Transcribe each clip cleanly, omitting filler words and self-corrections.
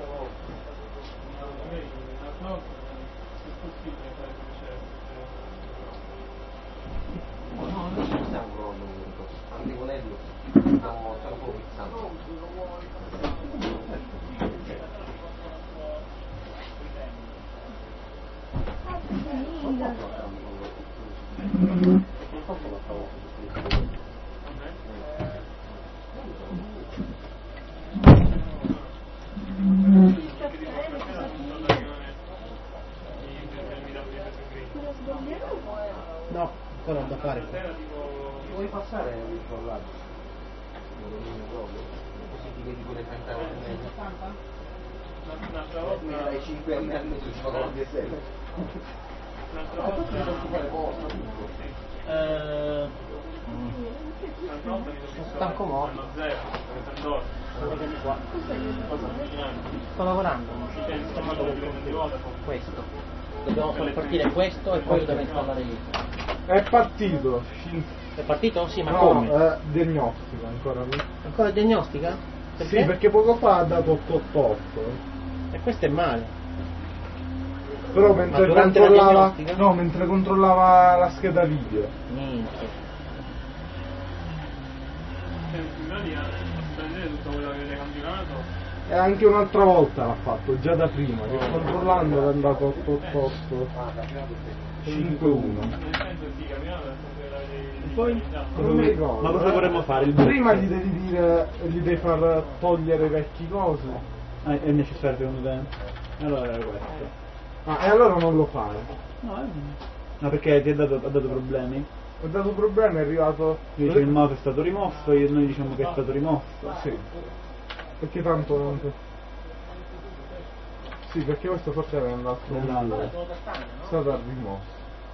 No, non ci stiamo provando, anche volendo, stiamo solo fissando. No, ancora ho da fare. Vuoi passare a controllare? Così ti vedi quelle 30 euro di meglio. Un'altra volta Mi dai 5 euro al mese, ci fanno anche 6. Un'altra volta mi sono stanco morto. zero, Sto lavorando. Questo. Dobbiamo far partire questo e poi lo devo installare lì. È partito. È partito? Sì, ma no, come? Diagnostica ancora. Ancora diagnostica? Perché? Sì, perché poco fa ha dato 888. E questo è male. Però mentre durante la controllava. diagnostica? No, mentre controllava la scheda video. Minchia. in pratica prendete tutto quello che avete campionato. E anche un'altra volta l'ha fatto, già da prima, che controllando è andato 888 51. Nel senso sì, campionato nel senso che l'avete Poi non mi ricordo. Ma cosa vorremmo fare? Prima gli devi dire, gli devi far togliere vecchie cose. È necessario secondo te? Allora era questo. Ah, e allora non lo fare. No, perché ti ha dato problemi? Ho dato problemi, è arrivato. Io dice il mouse è stato rimosso, noi diciamo che è stato rimosso. Sì. Perché tanto non. Sì, perché questo forse era andato Nell'altro. è stato rimosso.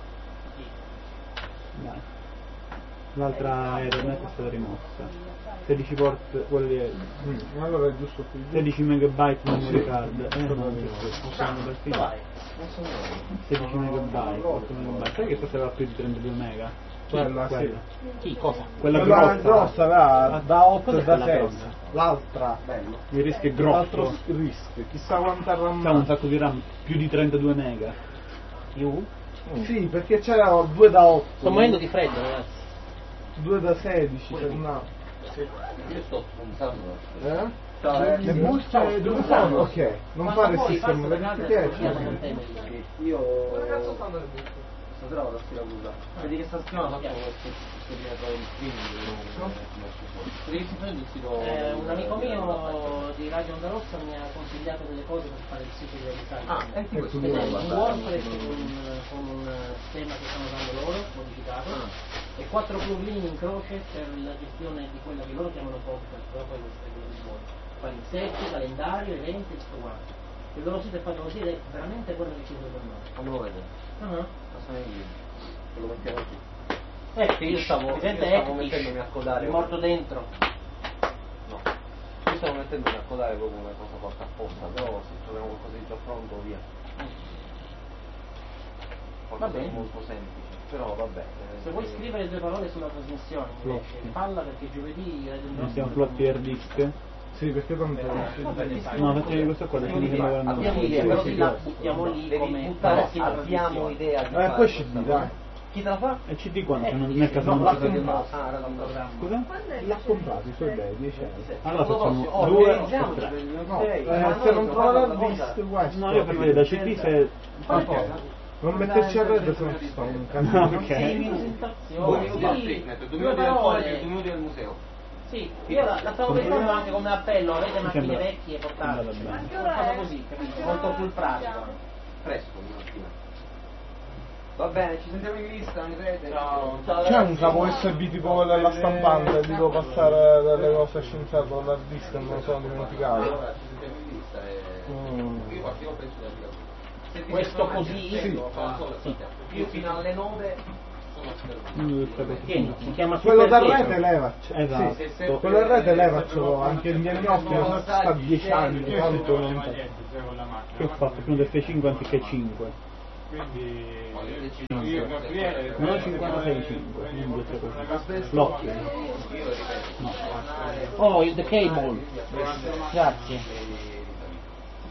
Dai. L'altra Ethernet è stata rimossa. 16 port, quelli Allora è giusto qui. 16 megabyte memory card. Non possiamo partire. 16 megabyte, 8 megabyte. Sai che forse aveva più di 32 mega? Quella, sì. Chi? Cosa? Quella grossa da 8 e da quella 6. grossa? L'altra. Il rischio è grosso. L'altro rischio. Chissà quanta RAM. C'ha un sacco di RAM, più di 32 mega. Più? Sì, perché c'era 2 da 8. Sto morendo di freddo, ragazzi. 2 da 16, per no. Io sto puntando. Le buste dove sono? Ok, non fare il sistema, perché Io stasera vado a Siracusa. Vedi che sta settimana facciamo queste prime prove di streaming. Vedi che si prende il sito. Un amico mio di Radio Onda Rossa mi ha consigliato delle cose per fare il sito di design. E ti questo Ed è un WordPress con un sistema che stanno usando loro, modificato, e 4 plugin in croce per la gestione di quella che loro chiamano podcast, però poi questo è quello di buono. Palinsetti, calendario, eventi e tutto quanto. Il loro sito è fatto così ed è veramente quello che ci deve tornare. Quando lo vede? Lo mettiamo qui. Io stavo mettendomi a codare. È morto dentro. No. Io stavo mettendomi a codare proprio una cosa fatta apposta, però se troviamo qualcosa di già pronto via. Va bene. Molto semplice, però vabbè. Se vuoi scrivere 2 parole sulla trasmissione, invece, falla perché giovedì Radio Onda Rossa. Siamo floppy hard disk. Sì, perché tanto. No, facciamo questo qua, abbiamo idea, però però la buttiamo lì come abbiamo idea di Poi CD, dai. Chi te la fa? E CD quanto? Nel caso non l'ha ci comprato. Era un programma. Scusa? L'ha comprato i suoi bei 10 euro. Allora facciamo organizziamo 2 o 3. No, se non trova la disc, guarda. No, io per vedere da CD se... Ok. Non metterci a rete se non ci sta un cazzo. No, Due ok. minuti al Freaknet, 2 minuti al Folge e 2 minuti al museo. Sì, io la stavo pensando anche come appello, avete macchine vecchie portate, qualcosa così, capito? Molto più pratico. Fresco di mattina. Va bene, ci sentiamo in lista, mi vedete? Ciao. C'è un cavo USB tipo quello della stampante, devo passare delle cose scienziate dall'hard disk e me lo sono dimenticato. Allora ci sentiamo in lista e... Io partirò penso da Siracusa. Questo così? Sì. Io fino alle 9 Tieni, si chiama Quello Super da 10. rete levacelo. Esatto. Quello da rete levacelo, anche il diagnostico sta 10 anni, tanto non. Che ho fatto? Prima del F5 anziché 5. Quindi No, 56 5. L'occhio. Oh, the cable. Grazie.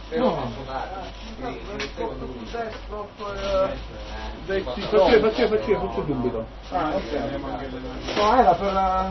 però posso dare. Faccio subito. No, era per la...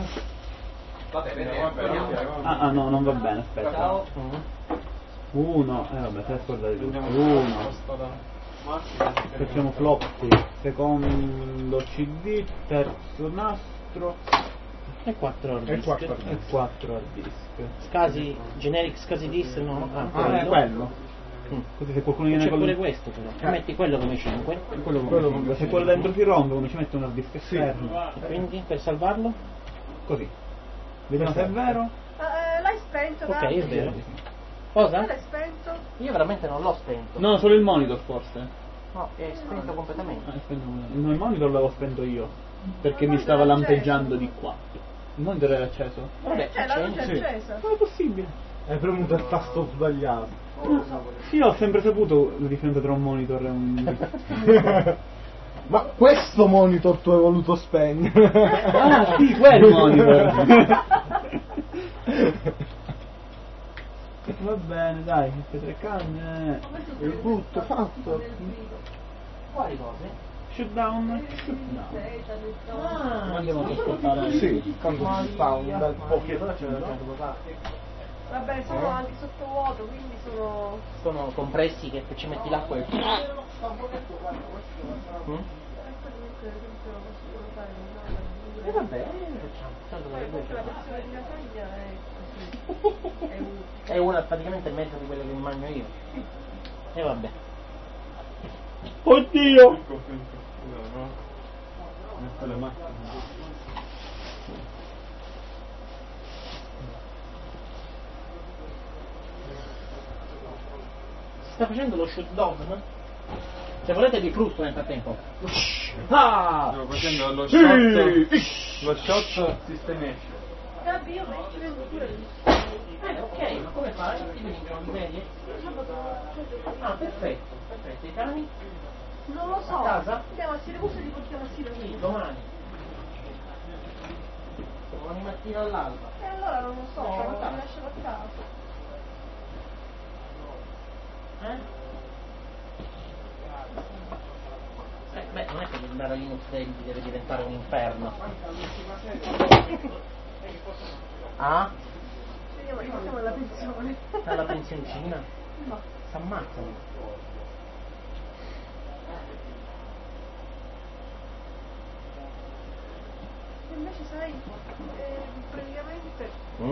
Ah no, non va bene, aspetta. Ciao. 1, vabbè, te scordate tutto. 1. Facciamo floppy, secondo CD, terzo nastro E 4 hard E disk. 4 e 4 hard disk. Scasi, generic scasi disk, no? Quello. Così se qualcuno viene C'è con pure questo però. Metti quello come 5. se quello dentro si rompe, come ci mette un hard disk esterno. E quindi per salvarlo? Così. Vediamo se è vero. L'hai spento, Ok, dai. è vero. Cosa? L'hai spento? Io veramente non l'ho spento. No, solo il monitor forse. No, è spento completamente. No, il monitor l'avevo spento io. Perché mi stava lampeggiando di qua. Il monitor era acceso? Vabbè, La luce è accendi. accesa. Non è possibile. Hai premuto il tasto sbagliato. Sì, ho sempre saputo la differenza tra un monitor e un... Ma questo monitor tu hai voluto spegnere? Ah sì, quello monitor. Va bene, dai, queste 3 canne. Il butto fatto. Quali cose? Shutdown. Ah, Andiamo ad ascoltare. Sì, quando si sta un bel po'. Vabbè, sono anche sottovuoto, quindi sono compressi che ci metti l'acqua e... E vabbè, facciamo. Tanto Poi due la versione di lasagna è così. È utile. è una praticamente mezzo di quelle che mangio io. E vabbè. Oddio! Si sta facendo lo shutdown? Se volete vi frutto nel frattempo. Ah! Stiamo facendo lo shot sistemation. Gabby, io ci vengo pure lì. Ok, ma come fai? Ti vengono di medie? Ah, perfetto, perfetto. I cani? Non lo so. A casa? Andiamo a Siracusa e li portiamo a Siracusa. Sì, domani. Domani mattina all'alba. E allora non lo so, No, li va. lasciamo a casa. Beh, non è che andare a Linux Daily deve diventare un inferno. Ah? Vediamo, riportiamo alla pensione. Alla pensioncina? No. S'ammazzano. E invece sai, praticamente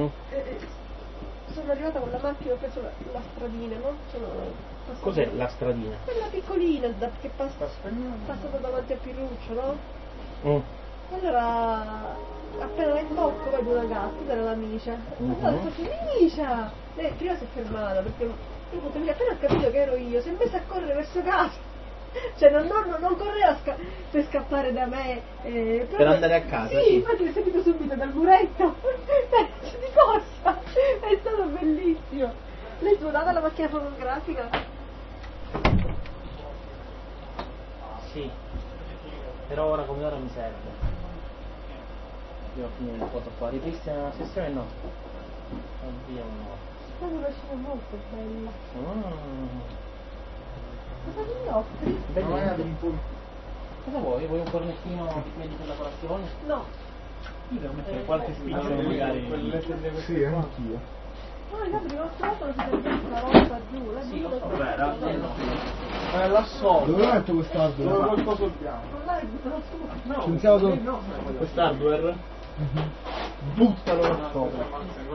sono arrivata con la macchina, ho preso la stradina, no? Cos'è la stradina? Quella piccolina che passa davanti a Pirruccio, no? Allora, appena in tocco vedo una gatta, era la Micia. Allora ho detto, Micia! Lei prima si è fermata perché io appena ho capito che ero io, si è messa a correre verso casa. Cioè non correva per scappare da me Per andare a casa? Sì, infatti l'ho sentito subito dal muretto di corsa, è stato bellissimo. Lei suonava la macchina fotografica? Sì, però ora come ora mi serve. Io ho finito il foto qua, ripristina la sessione no. Oddio no. È stata una scena molto bella. Cosa mi offri? Bellissimo. Cosa vuoi? Vuoi un cornettino medico da colazione? No. Io devo mettere qualche spicciolo magari. Sì, anch'io. Ah, Gabri, l'ho trovato la una volta giù. Sì, lo so. Là sopra. Dove metto quest'hardware? Dove qualcosa sul piano. Non l'hai buttato su? No, Sentiamo Quest'hardware? buttalo là sopra.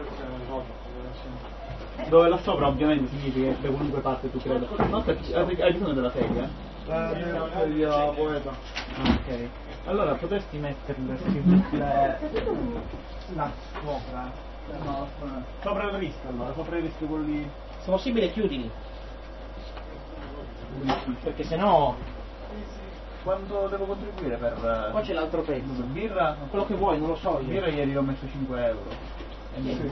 Dove là sopra ovviamente significa che da qualunque parte tu creda. No, hai bisogno della sedia? La poeta. Ok. Allora potresti metterle là sopra. No, sopra il rischio allora, sopra il rischio quello lì. se possibile chiudili. Perché sennò Quanto devo contribuire per... qua c'è l'altro pezzo. Birra? Quello che vuoi, non lo so io. Birra ieri ho messo 5 euro. E niente.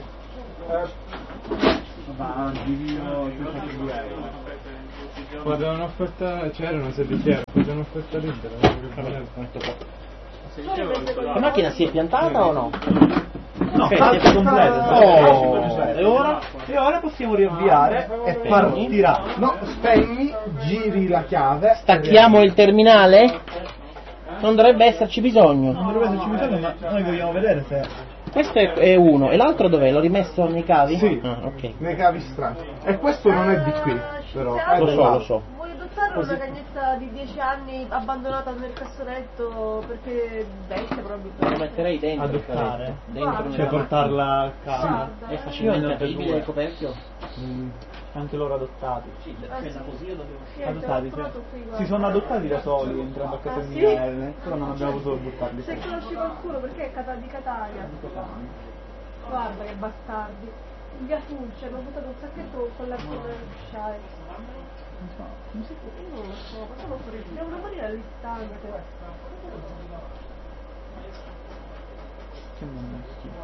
Ma divino 102 euro. Potevano offerta, c'era una sedicchiera, potevano offerta libera. La macchina si è piantata o no? No, salto completo. E ora possiamo riavviare e partirà. No, spegni, giri la chiave. Stacchiamo il terminale? Non dovrebbe esserci bisogno. Non dovrebbe esserci bisogno, ma noi vogliamo vedere se... Questo è uno. E l'altro dov'è? L'ho rimesso nei cavi? Sì, Ah, ok. nei cavi strani. E questo non è di qui, però. Lo so. Voglio adottare una cagnetta di 10 anni abbandonata nel cassoletto perché vecchia probabilmente. Lo metterei dentro. Adottare? Dentro Cioè portarla a casa. Guarda, È facilmente apribile il coperchio? Anche loro adottati. Sì, dipende così io dovevo... sì, Adottati, trovato qui, sì. guarda. Si sono adottati da soli entrando a casa Ah, mia, sì? però non abbiamo potuto buttarli. Se conosci qualcuno, perché è di Catania? Guarda che bastardi. In via Fulci hanno buttato un sacchetto con la sciare. Non lo so, facciamo fuori, devono morire all'istante. Che non è schifo.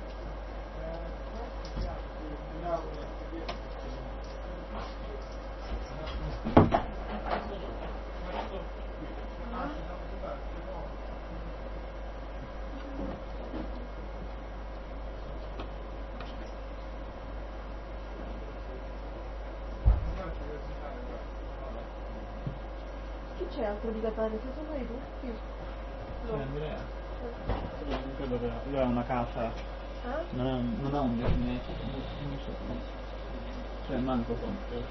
Chi c'è altro di Catania? Ci sono i tutti? C'è Andrea. Non credo che lui ha una casa, non ha un giardinetto, non so. Cioè manco con.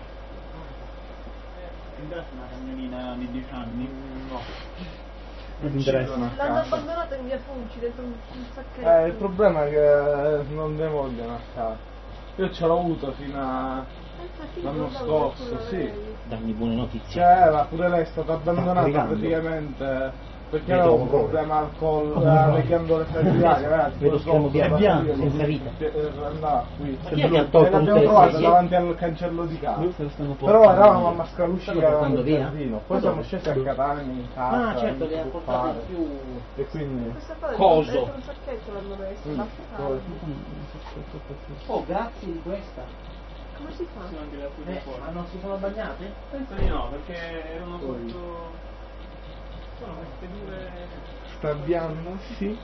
Ti interessa una cagnolina di 10 anni? No. Non ti interessa? L'hanno abbandonata in via Fulci dentro un sacchetto. Il problema è che non ne vogliono a casa. Io ce l'ho avuto fino l'anno scorso, sì. Dammi buone notizie. C'era, pure lei è stata abbandonata praticamente perché aveva un problema al collo, le ghiandole ferroviarie, Vedo schermo bianco, senza vita. Andava qui. Ma chi è che ha E tolto l'abbiamo tutte le trovata sedie? davanti al cancello di casa. Lui se lo stanno Però portando. eravamo a Mascalusci Stanno che eravamo portando in via? giardino. Poi siamo scesi a Catania in casa. Ah, certo, in le ha portate Cuppare. più... E quindi... Questa qua Coso. dentro un sacchetto l'hanno messo. basta. Oh, grazie di questa. Come si fa? Sono anche le altre di fuori. Ma non si sono bagnate? Penso di no, perché erano sotto... Sono queste due... Sta avviando? Sì.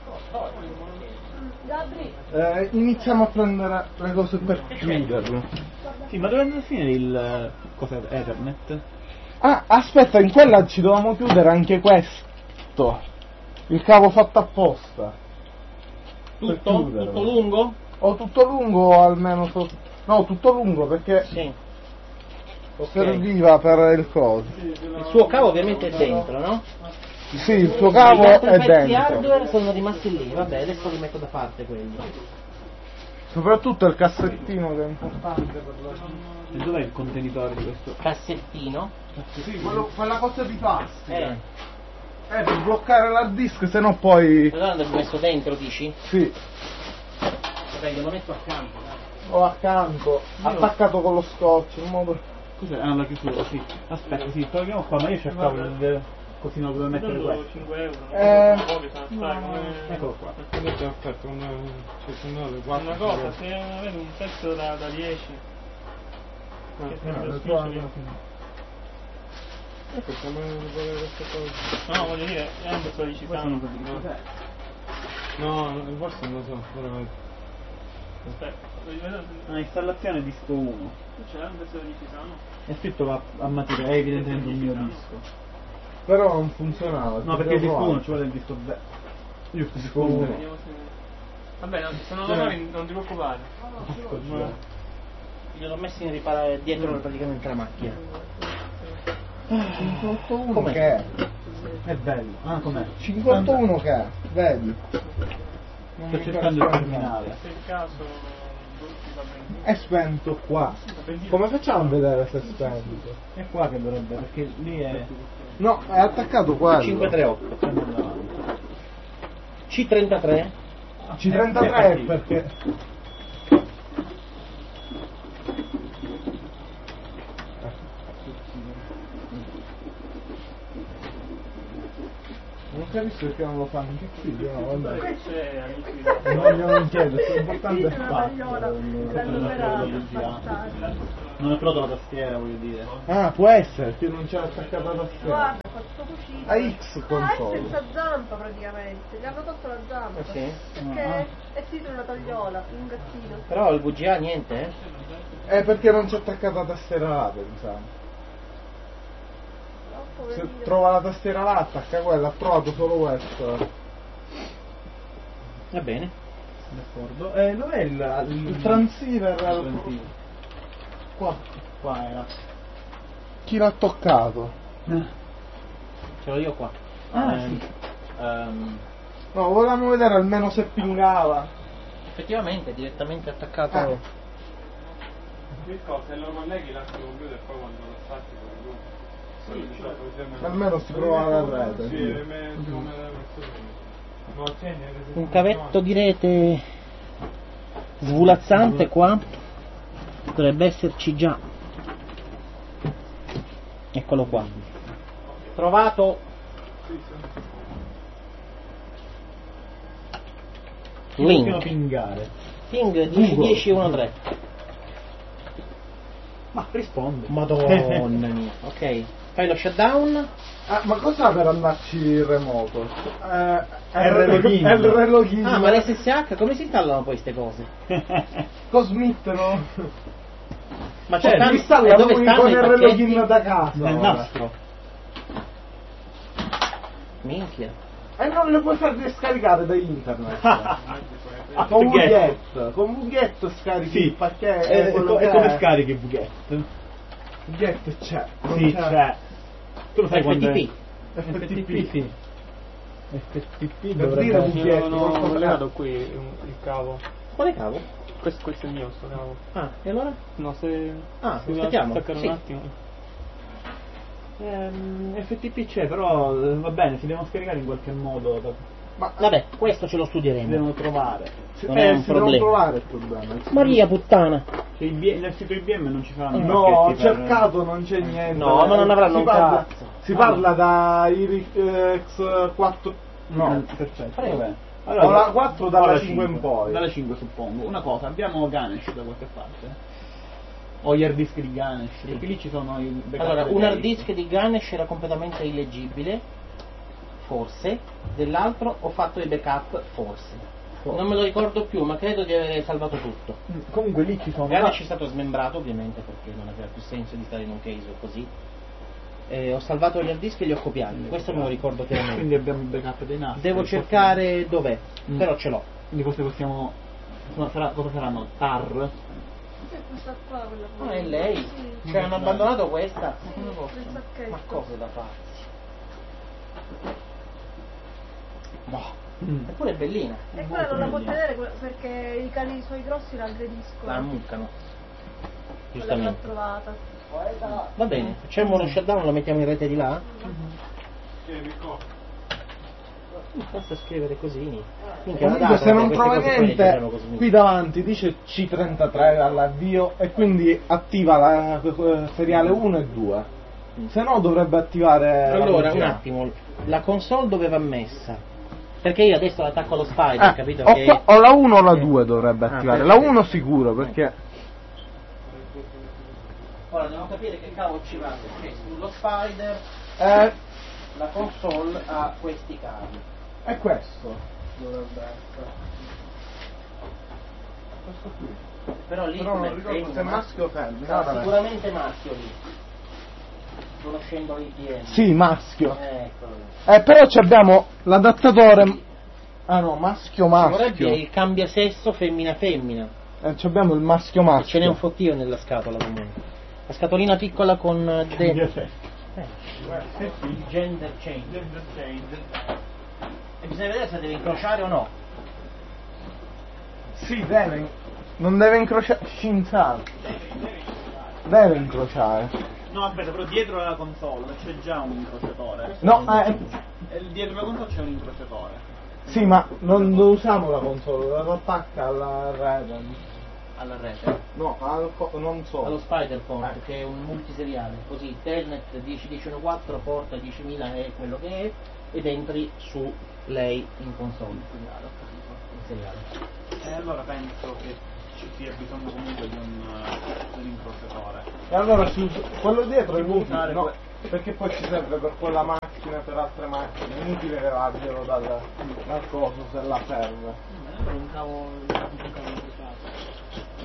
Gabri, Iniziamo a prendere le cose per chiuderlo. Sì, ma dove andare a finire il... cos'è? Ethernet? Ah, aspetta, in quella ci dovevamo chiudere anche questo. Il cavo fatto apposta. Per Tutto? chiuderlo. Tutto lungo? O tutto lungo o almeno... No, tutto lungo perché Sì. Ok. serviva per il coso. Il suo cavo ovviamente è dentro, no? Sì, il suo cavo Gli altri è pezzi dentro. hardware sono rimasti lì, vabbè, adesso li metto da parte quelli. Soprattutto il cassettino che è importante per la... E dov'è il contenitore di questo? Cassettino. Sì, quella cosa di plastica. Eh. Per bloccare l'hard disk, se no poi... Allora l'ho messo dentro, dici? Sì. Vabbè, glielo metto accanto, dai. O accanto, attaccato con lo scotch, in modo... Cos'è? Ah, la chiusura, sì. Aspetta, sì, togliamo qua, ma io cercavo il cosino dove mettere questo. 5 euro. Pochi sono stati come... Eccolo qua. Aspetta, Una cosa, se avete un pezzo da 10... che sembra spiccioli. Ecco come volere queste cose. No, voglio dire, è un pezzo di Questo Cisano. non capisco cos'è. No, forse non lo so, veramente. Aspetta, voglio vedere... Ah, installazione disco 1. C'è un pezzo di Cisano? È scritto a matita, è evidentemente un mio disco. Però non funzionava. No, perché il disco 1 ci vuole il disco B. Giusto, disco 1. Vediamo se... Vabbè, se non lo trovi non ti preoccupare. Gliel'ho messo in riparare dietro praticamente la macchina. 581 Com'è? che è? È bello. Ah, com'è? 581 che è? Vedi? Non Sto mi cercando il piace terminale. Se il caso... va bene. È spento qua. Come facciamo a vedere se è spento? È qua che dovrebbe, perché lì è... No, è attaccato qua. 538. Andiamo davanti. C33? C33 è perché... Non capisco perché non lo fanno anche qui, no, vabbè. C'è amici Non voglio chiedere, l'importante è la fatto. tagliola, la numerata, bastarda. Non è pronto la tastiera, voglio dire. Ah, può essere, che non c'è attaccata la tastiera. Guarda, ho fatto cucito. A X È console. senza zampa praticamente, gli hanno tolto la zampa. Sì? Perché è tipo una tagliola, un gattino. Però il VGA niente, Perché non c'è attaccata la tastiera là, pensavo. No, Se poverino. trova la tastiera là, attacca quella, ha trovato solo questo. Va bene. D'accordo. Dov'è il transceiver? Qua era. Chi l'ha toccato? Ce l'ho io qua. Sì. No, volevamo vedere almeno se pingava. Effettivamente, direttamente attaccato. Mirko, se lo colleghi l'altro computer poi quando lo stacchi Almeno si prova la rete. Un cavetto di rete svulazzante qua. Dovrebbe esserci già. Eccolo qua. Trovato. Possiamo Link. pingare. Ping 10-10-1-3. Ma risponde. Madonna mia. Ok. Fai lo shutdown. Ma cosa per andarci in remoto? R-login. R-login. Ah, ma l'SSH come si installano poi queste cose? Cosmit, no? Ma Cioè, stanno- li installa dove lui stanno con i il pacchetti? R-login da casa. Nel ora. nastro. Minchia. E non le puoi far riscaricare da internet. Con Wget. Con Wget scarichi il pacchetto. E quello che come è. scarichi il Wget? Wget c'è. non Sì, c'è. c'è. Tu lo sai quando FTP. FTP, sì. FTP Per dovrebbe dire essere. Wget. Non ho collegato qui il cavo. Quale cavo? Questo è il mio, sto cavo. Ah, e allora? No, se... Ah, se aspettiamo. staccare Sì. un attimo. FTP c'è, però va bene, si devono scaricare in qualche modo. Ma Vabbè, questo ce lo Si studieremo. devono trovare. non è un si devono problema. trovare il problema. Maria puttana. Cioè, nel sito IBM non ci saranno i No, ho pacchetti per- cercato, non c'è niente. No, ma non avranno Si un parla- cazzo. Si parla da IRIX 4. No, perfetto. Prego. Vabbè. O la 4 dalla o 5 in poi. Dalla 5 suppongo. Una cosa, abbiamo Ganesh da qualche parte? O gli hard disk di Ganesh? Perché lì ci sono i backup Allora, dei un hard dati. disk di Ganesh era completamente illeggibile, forse, dell'altro ho fatto i backup, forse. Non me lo ricordo più, ma credo di aver salvato tutto. Comunque lì ci sono. Ganesh è stato smembrato ovviamente perché non aveva più senso di stare in un case così. Ho salvato gli hard disk e li ho copiati, questo me lo ricordo chiaramente. Quindi abbiamo il backup dei nastri. Devo cercare dov'è, però ce l'ho. Quindi queste possiamo. Cosa saranno? TAR? Sì, questa qua, quella Ah, è lei? Sì. Cioè hanno abbandonato questa? Sì, Come posso? il sacchetto. Ma cose da pazzi. Boh. Eppure è bellina. E quella non la può tenere perché i cani suoi grossi la aggrediscono. La ammuccano. Quella che l'ho Giustamente. trovata. Va bene, facciamo uno shutdown, lo mettiamo in rete di là? Basta scrivere così. Minchia, una Comunque data, se non queste trova cose qua le niente, facciamo così. qui davanti dice C33 all'avvio e quindi attiva la seriale 1 e 2. Se no dovrebbe attivare la Allora, un VGA. attimo, la console dove va messa? Perché io adesso l'attacco allo Spider, capito? o, Che... o la 1 o la 2 dovrebbe attivare. La perfetto. 1 sicuro perché Ora devo capire che cavo ci va, perché sullo Spider la console ha questi cavi. è questo. Dovrebbe essere. Questo qui. Però lì Però com'è? non ricordo se è Femmina? maschio o femmina. Ah, Vabbè. sicuramente maschio lì. Conoscendo l'IPM. Sì, maschio. Eccolo. Però ci abbiamo l'adattatore. Ah no, maschio Vorrebbe maschio. il cambia sesso femmina-femmina. Ci abbiamo il maschio maschio. Ce n'è un fottio nella scatola comunque. La scatolina piccola con dentro. Il gender change. E bisogna vedere se deve incrociare o no. Sì, deve. Non deve incrociare. Shinzan. Deve incrociare. No, aspetta, però dietro la console c'è già un incrociatore. No, Dietro la console c'è un incrociatore. sì, ma non usiamo la console, la attacca alla rete. Alla rete. No, non so. Allo Spider Port, che è un multiseriale. Così Telnet 10.10.1.4 porta 10.000 è quello che è ed entri su lei in console. In seriale. E allora penso che ci sia bisogno comunque di un incrociatore. E allora quello dietro è Si può inutile, usare no? Perché poi ci serve per quella macchina. macchine per altre macchine, è inutile levarglielo dal coso se la serve. Un cavo